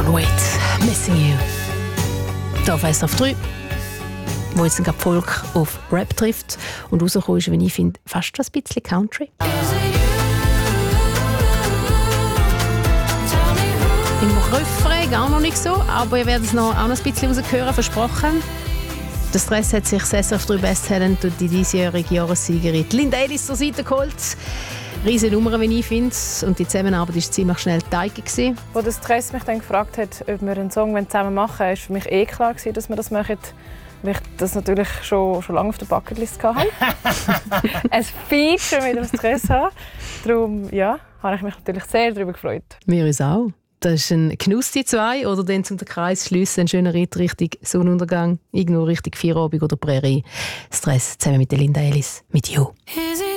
Wait, Missing You. Hier auf SRF 3, wo jetzt gerade Volk auf Rap trifft und rausgekommen ist, wie ich finde, fast ein bisschen Country. Im Refrain gar noch nicht so, aber ihr werdet es noch auch noch ein bisschen raushören, versprochen. Der Stress hat sich das SRF 3 Best Talent und die diesjährige Jahressiegerin Linda Ellis zur Seite geholt. Riesige Nummer, wie ich finde. Und die Zusammenarbeit war ziemlich schnell geteilt. Als der Stress mich dann gefragt hat, ob wir einen Song zusammen machen wollen, war für mich klar, dass wir das machen. Weil ich das natürlich schon lange auf der Bucketlist hatte. Ein Feature mit dem Stress haben. Darum habe ich mich natürlich sehr darüber gefreut. Wir uns auch. Das ist ein Genuss, die zwei. Oder dann zum Kreis schliessen, ein schöner Ritt Richtung Sonnenuntergang, irgendwo Richtung Feierabend oder Prärie. Stress zusammen mit der Linda Ellis. Mit You.